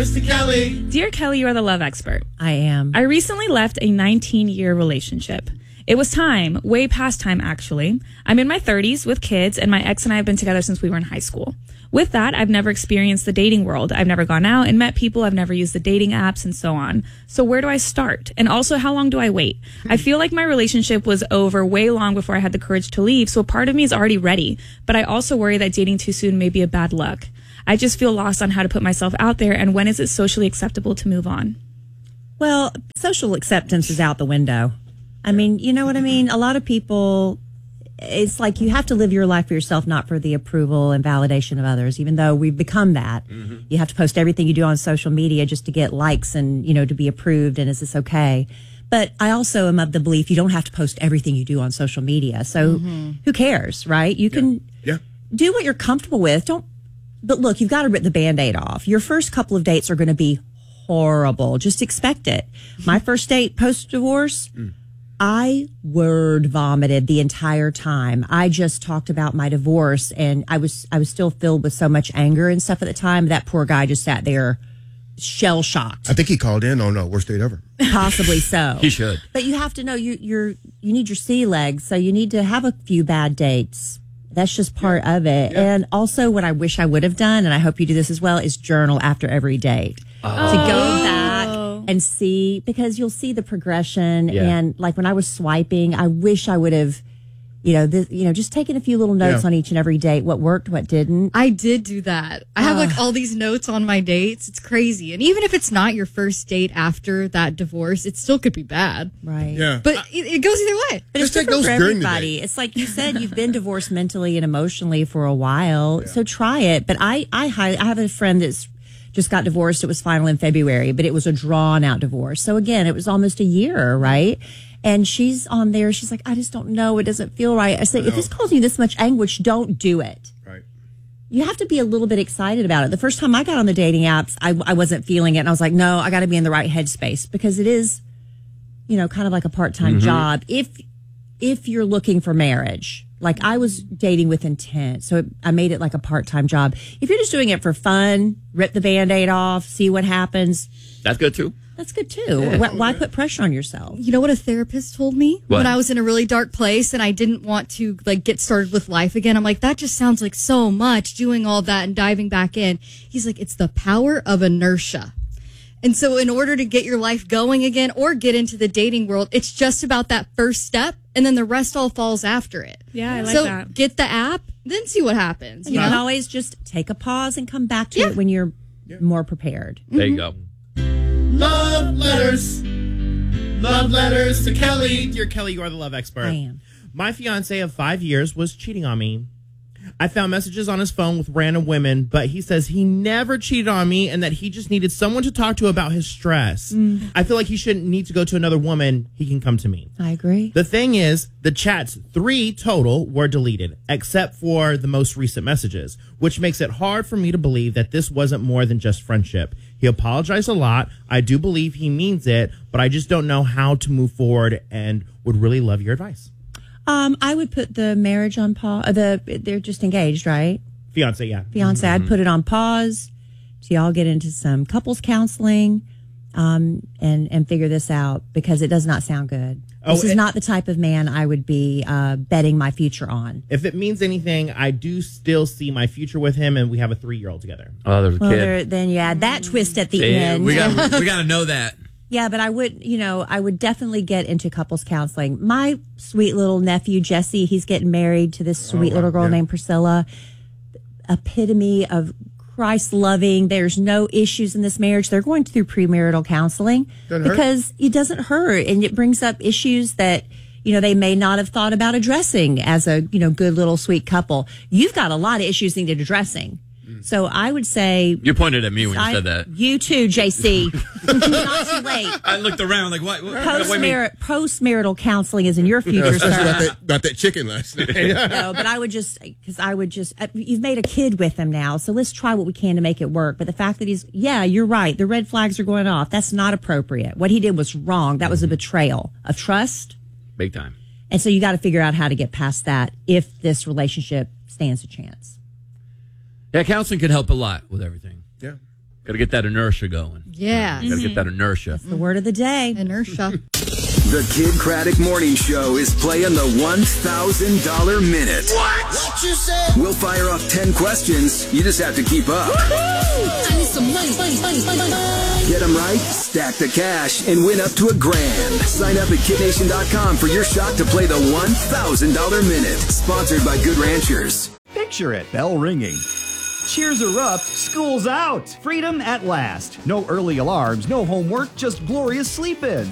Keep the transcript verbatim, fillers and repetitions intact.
letters to Kelly. Dear Kelly, you are the love expert. I am. I recently left a nineteen-year relationship. It was time, way past time, actually. I'm in my thirties with kids, and my ex and I have been together since we were in high school. With that, I've never experienced the dating world. I've never gone out and met people. I've never used the dating apps and so on. So where do I start? And also, how long do I wait? I feel like my relationship was over way long before I had the courage to leave, so part of me is already ready. But I also worry that dating too soon may be a bad luck. I just feel lost on how to put myself out there, and when is it socially acceptable to move on? Well, social acceptance is out the window. I mean, you know what I mean? A lot of people, it's like you have to live your life for yourself, not for the approval and validation of others, even though we've become that. Mm-hmm. You have to post everything you do on social media just to get likes and, you know, to be approved. And is this okay? But I also am of the belief you don't have to post everything you do on social media. So mm-hmm. who cares, right? You can yeah. Yeah. do what you're comfortable with. Don't, but look, you've got to rip the Band-Aid off. Your first couple of dates are going to be horrible. Just expect it. My first date post-divorce, mm. I word vomited the entire time. I just talked about my divorce, and I was I was still filled with so much anger and stuff at the time. That poor guy just sat there shell shocked. I think he called in on uh, worst date ever. Possibly so. He should. But you have to know you you're you need your sea legs, so you need to have a few bad dates. That's just part yeah. of it. Yeah. And also, what I wish I would have done, and I hope you do this as well, is journal after every date oh. to go back and see, because you'll see the progression. Yeah. And like when I was swiping, I wish I would have, you know, this, you know, just taken a few little notes yeah. on each and every date, what worked, what didn't. I did do that. I have like all these notes on my dates. It's crazy. And even if it's not your first date after that divorce, it still could be bad. Right. Yeah. But it, it goes either way. But just it's take those for during everybody. the day. It's like you said, you've been divorced mentally and emotionally for a while. Yeah. So try it. But I, I, I have a friend that's just got divorced. It was final in February, but it was a drawn out divorce. So again, it was almost a year, right? And she's on there. She's like, I just don't know. It doesn't feel right. I say, if it's causing you this much anguish, don't do it. Right. You have to be a little bit excited about it. The first time I got on the dating apps, I, I wasn't feeling it. And I was like, no, I got to be in the right headspace, because it is, you know, kind of like a part-time mm-hmm. job. If, if you're looking for marriage, like I was dating with intent. So it, I made it like a part-time job. If you're just doing it for fun, rip the Band-Aid off, see what happens. That's good too. That's good too. Yeah. Why, why put pressure on yourself? You know what a therapist told me what? when I was in a really dark place and I didn't want to like get started with life again? I'm like, that just sounds like so much, doing all that and diving back in. He's like, it's the power of inertia. And so in order to get your life going again or get into the dating world, it's just about that first step, and then the rest all falls after it. Yeah, I like so that. So get the app, then see what happens. You, you can know? always just take a pause and come back to yeah. it when you're yeah. more prepared. There you go. Love letters. Love letters to Kelly. Dear Kelly, you are the love expert. I am. My fiance of five years was cheating on me. I found messages on his phone with random women, but he says he never cheated on me and that he just needed someone to talk to about his stress. Mm. I feel like he shouldn't need to go to another woman. He can come to me. I agree. The thing is, the chats, three total, were deleted, except for the most recent messages, which makes it hard for me to believe that this wasn't more than just friendship. He apologized a lot. I do believe he means it, but I just don't know how to move forward and would really love your advice. Um, I would put the marriage on pause. The they're just engaged, right? Fiance, yeah. Fiance, mm-hmm. I'd put it on pause. So y'all get into some couples counseling, um, and and figure this out, because it does not sound good. Oh, this is it, not the type of man I would be uh, betting my future on. If it means anything, I do still see my future with him, and we have a three-year-old together. Oh, there's a well, kid. There, then you add that twist at the yeah, end. We got we got to know that. Yeah, but I would, you know, I would definitely get into couples counseling. My sweet little nephew, Jesse, he's getting married to this sweet oh, little girl yeah. named Priscilla. Epitome of Christ-loving. There's no issues in this marriage. They're going through premarital counseling Doesn't because hurt. it doesn't hurt. And it brings up issues that, you know, they may not have thought about addressing as a, you know, good little sweet couple. You've got a lot of issues needed addressing. So I would say... You pointed at me when I, you said that. You too, J C. Not too late. I looked around like, what? what Post-mar- post-marital counseling is in your future, sir. Not that, not that chicken last night. No, but I would just... Because I would just... You've made a kid with him now, so let's try what we can to make it work. But the fact that he's... Yeah, you're right. The red flags are going off. That's not appropriate. What he did was wrong. That was a betrayal of trust. Big time. And so you got to figure out how to get past that if this relationship stands a chance. Yeah, counseling can help a lot with everything. Yeah. Got to get that inertia going. Yeah. Got to get that inertia. The word of the day. Inertia. The Kid Craddock Morning Show is playing the one thousand dollars Minute. What? What you say? We'll fire off ten questions. You just have to keep up. I need some money, money, money, money, money. Get them right, stack the cash, and win up to a grand. Sign up at kid nation dot com for your shot to play the one thousand dollars Minute. Sponsored by Good Ranchers. Picture it, bell ringing. Cheers are up, school's out. Freedom at last. No early alarms, no homework, just glorious sleep-ins.